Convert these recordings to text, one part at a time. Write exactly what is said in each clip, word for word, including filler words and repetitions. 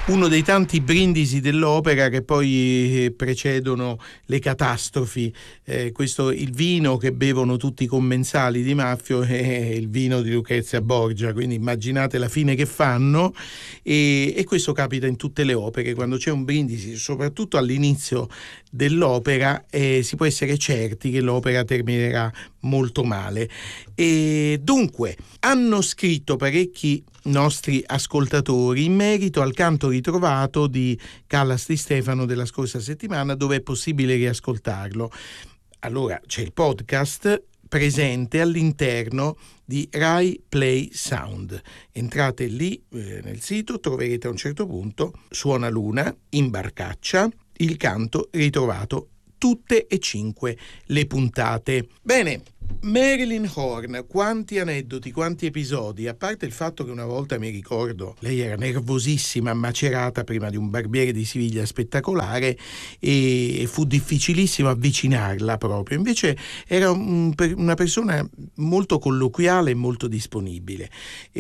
uno dei tanti brindisi dell'opera che poi precedono le catastrofi. Eh, questo, il vino che bevono tutti i commensali di Maffio è il vino di Lucrezia Borgia, quindi immaginate la fine che fanno, e, e questo capita in tutte le opere. Quando c'è un brindisi, soprattutto all'inizio dell'opera, eh, si può essere certi che l'opera terminerà molto male. E dunque hanno scritto parecchi nostri ascoltatori in merito al canto ritrovato di Callas Di Stefano della scorsa settimana, dove è possibile riascoltarlo. Allora c'è il podcast presente all'interno di Rai Play Sound. Entrate lì eh, nel sito, troverete a un certo punto Suona Luna, in barcaccia, il canto ritrovato, tutte e cinque le puntate. Bene, Marilyn Horne, quanti aneddoti, quanti episodi, a parte il fatto che una volta, mi ricordo, lei era nervosissima, macerata prima di un barbiere di Siviglia spettacolare e fu difficilissimo avvicinarla proprio, invece era un, una persona molto colloquiale e molto disponibile,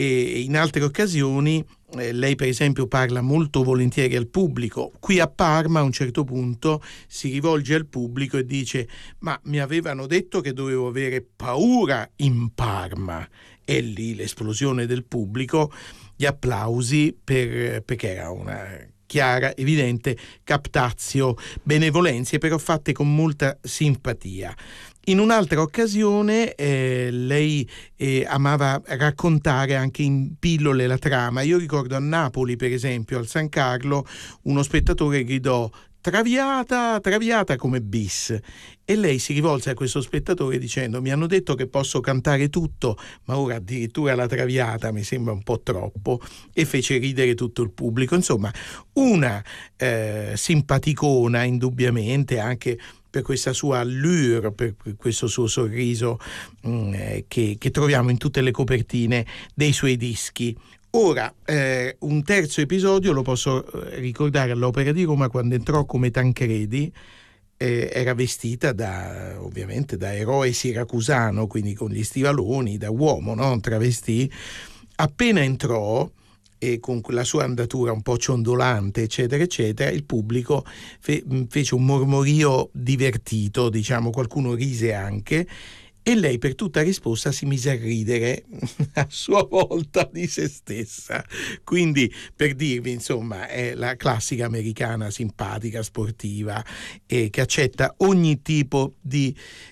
e in altre occasioni Eh, lei per esempio parla molto volentieri al pubblico. Qui a Parma a un certo punto si rivolge al pubblico e dice: ma mi avevano detto che dovevo avere paura in Parma. E lì l'esplosione del pubblico, gli applausi, per, perché era una chiara, evidente captatio benevolenze, però fatte con molta simpatia. In un'altra occasione eh, lei eh, amava raccontare anche in pillole la trama. Io ricordo a Napoli, per esempio, al San Carlo, uno spettatore gridò "Traviata, Traviata" come bis, e lei si rivolse a questo spettatore dicendo: mi hanno detto che posso cantare tutto, ma ora addirittura la Traviata mi sembra un po' troppo, e fece ridere tutto il pubblico. Insomma, una eh, simpaticona indubbiamente, anche per questa sua allure, per questo suo sorriso mh, eh, che, che troviamo in tutte le copertine dei suoi dischi. Ora, eh, un terzo episodio lo posso ricordare all'Opera di Roma, quando entrò come Tancredi. Eh, era vestita da, ovviamente, da eroe siracusano, quindi con gli stivaloni, da uomo, no? Travestì. Appena entrò, e con la sua andatura un po' ciondolante, eccetera eccetera, il pubblico fe- fece un mormorio divertito, diciamo, qualcuno rise anche, e lei per tutta risposta si mise a ridere a sua volta di se stessa. Quindi, per dirvi, insomma, è la classica americana simpatica, sportiva, eh, che accetta ogni tipo di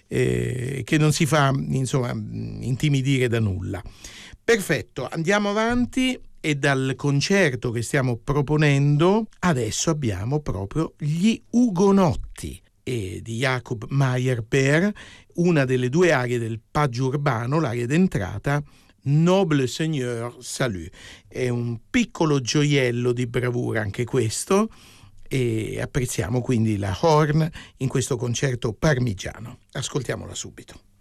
eh, che non si fa, insomma, intimidire da nulla. Perfetto, andiamo avanti. E dal concerto che stiamo proponendo adesso abbiamo proprio gli Ugonotti e di Jacob Meyerbeer, una delle due arie del Paggio Urbano, l'aria d'entrata, Noble Seigneur Salut. È un piccolo gioiello di bravura anche questo, e apprezziamo quindi la Horne in questo concerto parmigiano. Ascoltiamola subito.